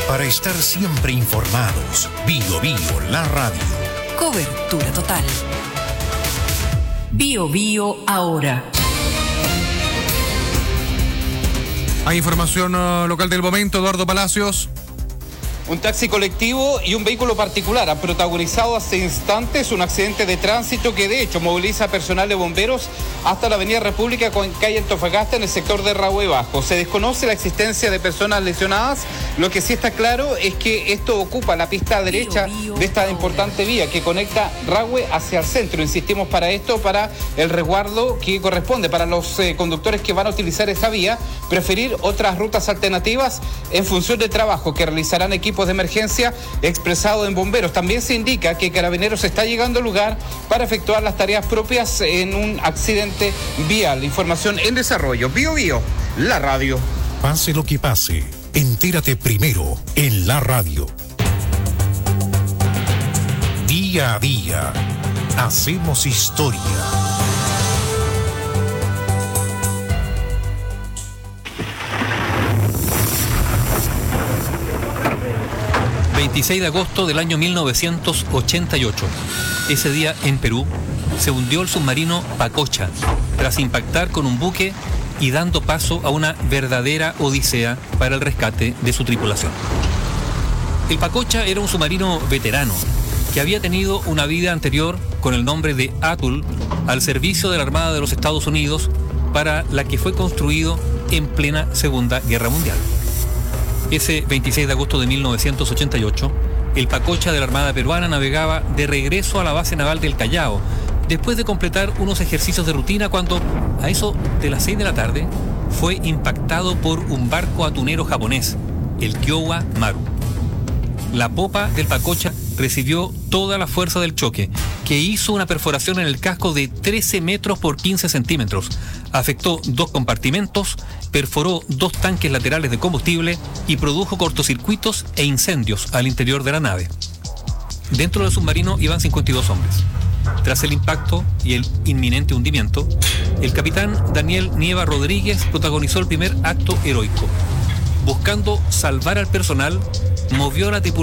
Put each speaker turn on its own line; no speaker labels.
Para estar siempre informados, Bio Bio, la radio.
Cobertura total. Bio Bio ahora.
Hay información local del momento, Eduardo Palacios.
Un taxi colectivo y un vehículo particular han protagonizado hace instantes un accidente de tránsito que de hecho moviliza personal de bomberos hasta la avenida República con calle Antofagasta en el sector de Rahue Bajo. Se desconoce la existencia de personas lesionadas. Lo que sí está claro es que esto ocupa la pista derecha de esta importante vía que conecta Rahue hacia el centro. Insistimos para esto, para el resguardo que corresponde para los conductores que van a utilizar esa vía, preferir otras rutas alternativas en función del trabajo que realizarán equipos de emergencia expresado en bomberos. También se indica que Carabineros está llegando al lugar para efectuar las tareas propias en un accidente vial. Información en desarrollo. Bio Bio, la radio.
Pase lo que pase, entérate primero en la radio. Día a día, hacemos historia.
26 de agosto del año 1988. Ese día, en Perú, se hundió el submarino Pacocha, tras impactar con un buque y dando paso a una verdadera odisea para el rescate de su tripulación. El Pacocha era un submarino veterano, que había tenido una vida anterior con el nombre de Atoll al servicio de la Armada de los Estados Unidos, para la que fue construido en plena Segunda Guerra Mundial. Ese 26 de agosto de 1988, el Pacocha de la Armada Peruana navegaba de regreso a la base naval del Callao, después de completar unos ejercicios de rutina cuando, a eso de las 6 de la tarde, fue impactado por un barco atunero japonés, el Kyowa Maru. La popa del Pacocha recibió toda la fuerza del choque, que hizo una perforación en el casco de 13 metros por 15 centímetros, afectó 2 compartimentos, perforó 2 tanques laterales de combustible y produjo cortocircuitos e incendios al interior de la nave. Dentro del submarino iban 52 hombres. Tras el impacto y el inminente hundimiento, el capitán Daniel Nieva Rodríguez protagonizó el primer acto heroico. Buscando salvar al personal, movió la tripulación